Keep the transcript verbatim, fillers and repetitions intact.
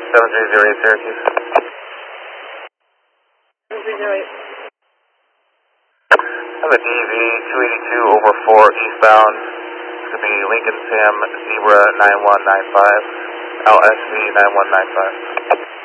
seven three zero eight Syracuse. seven three zero eight. I have a D V two eighty-two over four eastbound. It's going to be Lincoln Sam Zebra nine one nine five, L S V nine one nine five.